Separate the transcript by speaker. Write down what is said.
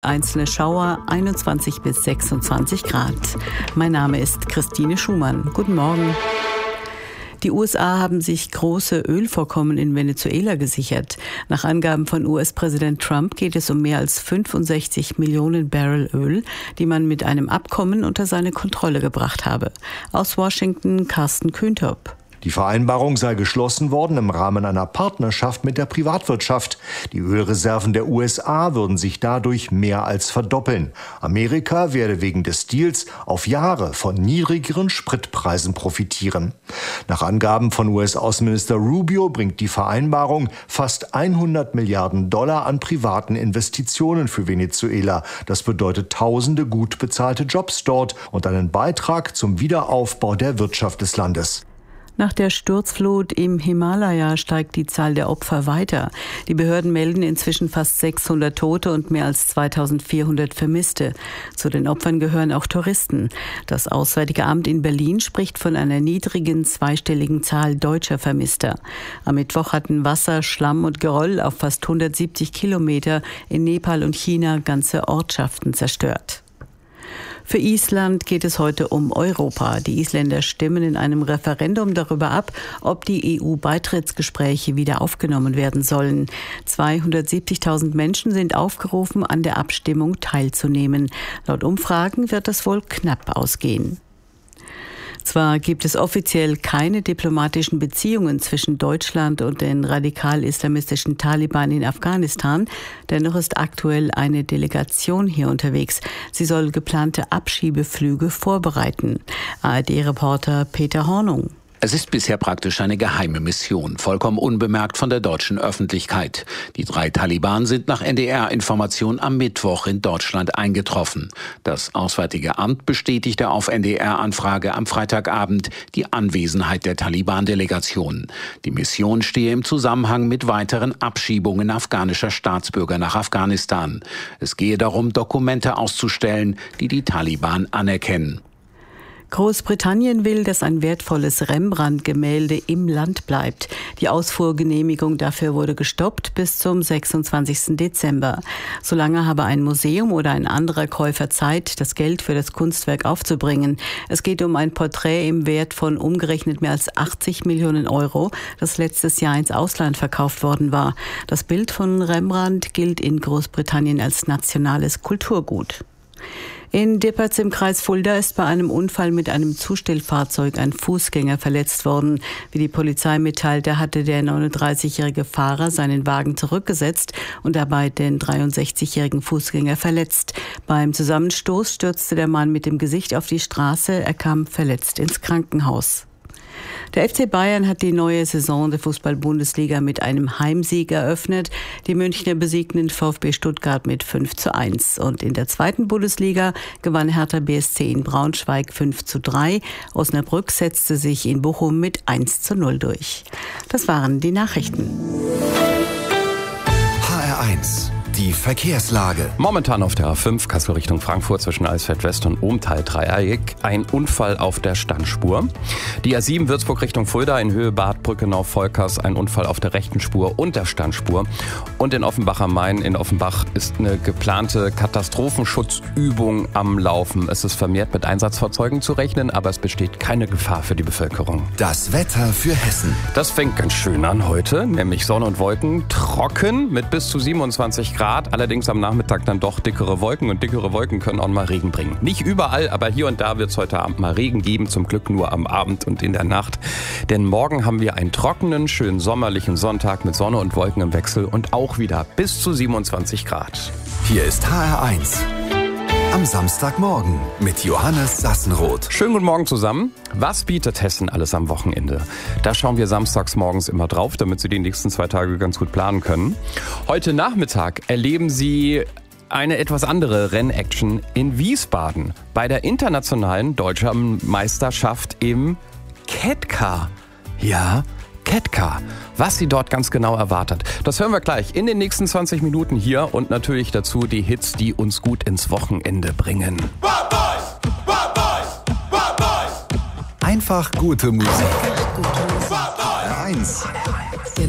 Speaker 1: Einzelne Schauer, 21 bis 26 Grad. Mein Name ist Christine Schumann. Guten Morgen. Die USA haben sich große Ölvorkommen in Venezuela gesichert. Nach Angaben von US-Präsident Trump geht es um mehr als 65 Millionen Barrel Öl, die man mit einem Abkommen unter seine Kontrolle gebracht habe. Aus Washington Carsten Kühntop.
Speaker 2: Die Vereinbarung sei geschlossen worden im Rahmen einer Partnerschaft mit der Privatwirtschaft. Die Ölreserven der USA würden sich dadurch mehr als verdoppeln. Amerika werde wegen des Deals auf Jahre von niedrigeren Spritpreisen profitieren. Nach Angaben von US-Außenminister Rubio bringt die Vereinbarung fast 100 Milliarden Dollar an privaten Investitionen für Venezuela. Das bedeutet tausende gut bezahlte Jobs dort und einen Beitrag zum Wiederaufbau der Wirtschaft des Landes.
Speaker 1: Nach der Sturzflut im Himalaya steigt die Zahl der Opfer weiter. Die Behörden melden inzwischen fast 600 Tote und mehr als 2400 Vermisste. Zu den Opfern gehören auch Touristen. Das Auswärtige Amt in Berlin spricht von einer niedrigen zweistelligen Zahl deutscher Vermisster. Am Mittwoch hatten Wasser, Schlamm und Geröll auf fast 170 Kilometer in Nepal und China ganze Ortschaften zerstört. Für Island geht es heute um Europa. Die Isländer stimmen in einem Referendum darüber ab, ob die EU-Beitrittsgespräche wieder aufgenommen werden sollen. 270.000 Menschen sind aufgerufen, an der Abstimmung teilzunehmen. Laut Umfragen wird es wohl knapp ausgehen. Zwar gibt es offiziell keine diplomatischen Beziehungen zwischen Deutschland und den radikal-islamistischen Taliban in Afghanistan, dennoch ist aktuell eine Delegation hier unterwegs. Sie soll geplante Abschiebeflüge vorbereiten. ARD-Reporter Peter Hornung.
Speaker 3: Es ist bisher praktisch eine geheime Mission, vollkommen unbemerkt von der deutschen Öffentlichkeit. Die 3 Taliban sind nach NDR-Information am Mittwoch in Deutschland eingetroffen. Das Auswärtige Amt bestätigte auf NDR-Anfrage am Freitagabend die Anwesenheit der Taliban-Delegation. Die Mission stehe im Zusammenhang mit weiteren Abschiebungen afghanischer Staatsbürger nach Afghanistan. Es gehe darum, Dokumente auszustellen, die die Taliban anerkennen.
Speaker 1: Großbritannien will, dass ein wertvolles Rembrandt-Gemälde im Land bleibt. Die Ausfuhrgenehmigung dafür wurde gestoppt bis zum 26. Dezember. Solange habe ein Museum oder ein anderer Käufer Zeit, das Geld für das Kunstwerk aufzubringen. Es geht um ein Porträt im Wert von umgerechnet mehr als 80 Millionen Euro, das letztes Jahr ins Ausland verkauft worden war. Das Bild von Rembrandt gilt in Großbritannien als nationales Kulturgut. In Dippertz im Kreis Fulda ist bei einem Unfall mit einem Zustellfahrzeug ein Fußgänger verletzt worden. Wie die Polizei mitteilte, hatte der 39-jährige Fahrer seinen Wagen zurückgesetzt und dabei den 63-jährigen Fußgänger verletzt. Beim Zusammenstoß stürzte der Mann mit dem Gesicht auf die Straße. Er kam verletzt ins Krankenhaus. Der FC Bayern hat die neue Saison der Fußball-Bundesliga mit einem Heimsieg eröffnet. Die Münchner besiegten den VfB Stuttgart mit 5:1. Und in der zweiten Bundesliga gewann Hertha BSC in Braunschweig 5:3. Osnabrück setzte sich in Bochum mit 1:0 durch. Das waren die Nachrichten.
Speaker 4: HR1. Die Verkehrslage.
Speaker 5: Momentan auf der A5 Kassel Richtung Frankfurt zwischen Eisfeld West und Ohmtal-Dreieck ein Unfall auf der Standspur. Die A7 Würzburg Richtung Fulda in Höhe Bad Brückenau-Volkers ein Unfall auf der rechten Spur und der Standspur. Und in Offenbach am Main in Offenbach ist eine geplante Katastrophenschutzübung am Laufen. Es ist vermehrt mit Einsatzfahrzeugen zu rechnen, aber es besteht keine Gefahr für die Bevölkerung.
Speaker 4: Das Wetter für Hessen.
Speaker 5: Das fängt ganz schön an heute, nämlich Sonne und Wolken, trocken mit bis zu 27 Grad. Allerdings am Nachmittag dann doch dickere Wolken und dickere Wolken können auch mal Regen bringen. Nicht überall, aber hier und da wird es heute Abend mal Regen geben, zum Glück nur am Abend und in der Nacht. Denn morgen haben wir einen trockenen, schönen sommerlichen Sonntag mit Sonne und Wolken im Wechsel und auch wieder bis zu 27 Grad.
Speaker 4: Hier ist HR1. Am Samstagmorgen mit Johannes Sassenroth.
Speaker 5: Schönen guten Morgen zusammen. Was bietet Hessen alles am Wochenende? Da schauen wir samstags morgens immer drauf, damit Sie die nächsten 2 Tage ganz gut planen können. Heute Nachmittag erleben Sie eine etwas andere Rennaction in Wiesbaden bei der internationalen deutschen Meisterschaft im Catcar. Ja, Catcar. Was Sie dort ganz genau erwartet, das hören wir gleich in den nächsten 20 Minuten hier und natürlich dazu die Hits, die uns gut ins Wochenende bringen.
Speaker 4: Einfach gute Musik.
Speaker 6: HR1.